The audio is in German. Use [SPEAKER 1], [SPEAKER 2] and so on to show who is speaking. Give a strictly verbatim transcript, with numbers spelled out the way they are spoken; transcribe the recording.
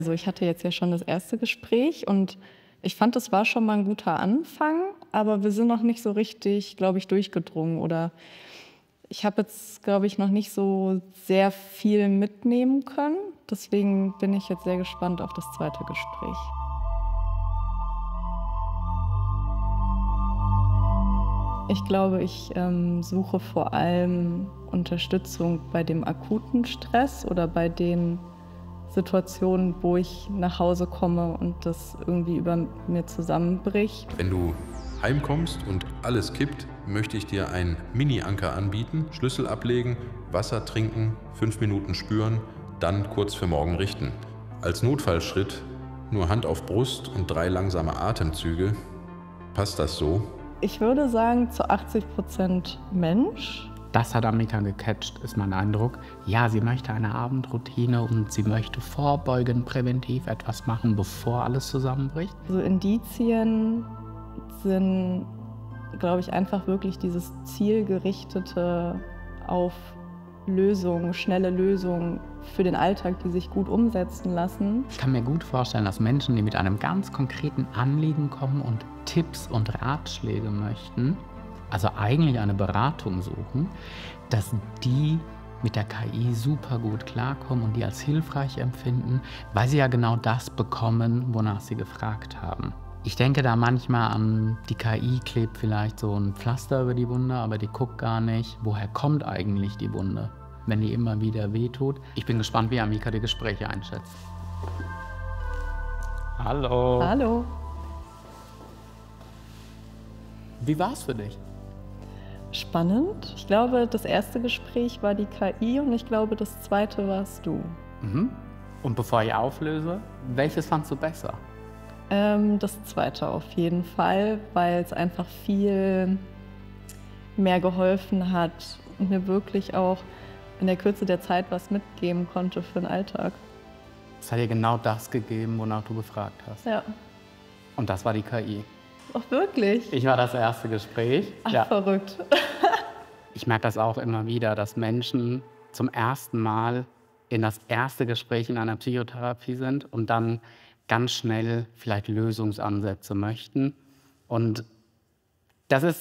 [SPEAKER 1] Also ich hatte jetzt ja schon das erste Gespräch und ich fand, das war schon mal ein guter Anfang, aber wir sind noch nicht so richtig, glaube ich, durchgedrungen oder ich habe jetzt, glaube ich, noch nicht so sehr viel mitnehmen können. Deswegen bin ich jetzt sehr gespannt auf das zweite Gespräch. Ich glaube, ich ähm, suche vor allem Unterstützung bei dem akuten Stress oder bei den Situationen, wo ich nach Hause komme und das irgendwie über mir zusammenbricht.
[SPEAKER 2] Wenn du heimkommst und alles kippt, möchte ich dir einen Mini-Anker anbieten. Schlüssel ablegen, Wasser trinken, fünf Minuten spüren, dann kurz für morgen richten. Als Notfallschritt nur Hand auf Brust und drei langsame Atemzüge. Passt das so?
[SPEAKER 1] Ich würde sagen, zu achtzig Prozent Mensch.
[SPEAKER 3] Das hat Amika gecatcht, ist mein Eindruck. Ja, sie möchte eine Abendroutine und sie möchte vorbeugend präventiv etwas machen, bevor alles zusammenbricht.
[SPEAKER 1] Also Indizien sind, glaube ich, einfach wirklich dieses zielgerichtete auf Lösungen, schnelle Lösungen für den Alltag, die sich gut umsetzen lassen.
[SPEAKER 3] Ich kann mir gut vorstellen, dass Menschen, die mit einem ganz konkreten Anliegen kommen und Tipps und Ratschläge möchten, also eigentlich eine Beratung suchen, dass die mit der K I super gut klarkommen und die als hilfreich empfinden, weil sie ja genau das bekommen, wonach sie gefragt haben. Ich denke da manchmal an, die K I klebt vielleicht so ein Pflaster über die Wunde, aber die guckt gar nicht, woher kommt eigentlich die Wunde, wenn die immer wieder wehtut. Ich bin gespannt, wie Amika die Gespräche einschätzt. Hallo.
[SPEAKER 1] Hallo.
[SPEAKER 3] Wie war's für dich?
[SPEAKER 1] Spannend. Ich glaube, das erste Gespräch war die K I und ich glaube, das zweite warst du.
[SPEAKER 3] Mhm. Und bevor ich auflöse, welches fandst du besser?
[SPEAKER 1] Ähm, das zweite auf jeden Fall, weil es einfach viel mehr geholfen hat und mir wirklich auch in der Kürze der Zeit was mitgeben konnte für den Alltag.
[SPEAKER 3] Es hat dir genau das gegeben, wonach du gefragt hast.
[SPEAKER 1] Ja.
[SPEAKER 3] Und das war die K I.
[SPEAKER 1] Ach, wirklich?
[SPEAKER 3] Ich war das erste Gespräch.
[SPEAKER 1] Ach,
[SPEAKER 3] ja.
[SPEAKER 1] Verrückt.
[SPEAKER 3] Ich merke das auch immer wieder, dass Menschen zum ersten Mal in das erste Gespräch in einer Psychotherapie sind und dann ganz schnell vielleicht Lösungsansätze möchten. Und das ist